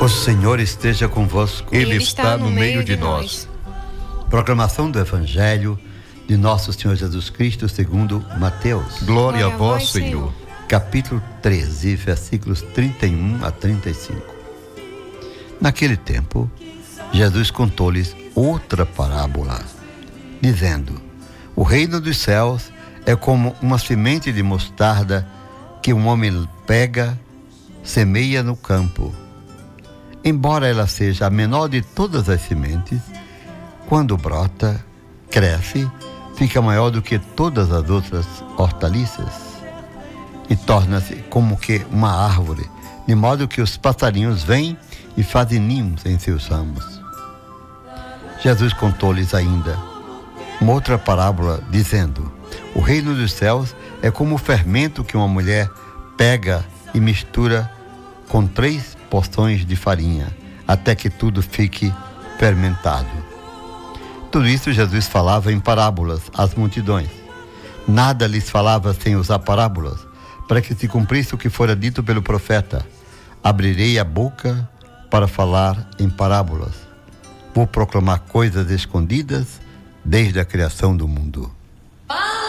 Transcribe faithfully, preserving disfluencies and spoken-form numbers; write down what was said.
O Senhor esteja convosco. Ele, Ele está no meio de nós. Proclamação do Evangelho de Nosso Senhor Jesus Cristo segundo Mateus. Glória, Glória a vós, Senhor. Senhor. Capítulo treze, versículos trinta e um a trinta e cinco. Naquele tempo, Jesus contou-lhes outra parábola, dizendo: o reino dos céus é como uma semente de mostarda que um homem pega, semeia no campo. Embora ela seja a menor de todas as sementes, quando brota, cresce, fica maior do que todas as outras hortaliças e torna-se como que uma árvore, de modo que os passarinhos vêm e fazem ninhos em seus ramos. Jesus contou-lhes ainda uma outra parábola, dizendo: o reino dos céus é como o fermento que uma mulher pega e mistura com três porções de farinha, até que tudo fique fermentado. Tudo isso Jesus falava em parábolas às multidões. Nada lhes falava sem usar parábolas, para que se cumprisse o que fora dito pelo profeta: abrirei a boca para falar em parábolas. Vou proclamar coisas escondidas desde a criação do mundo.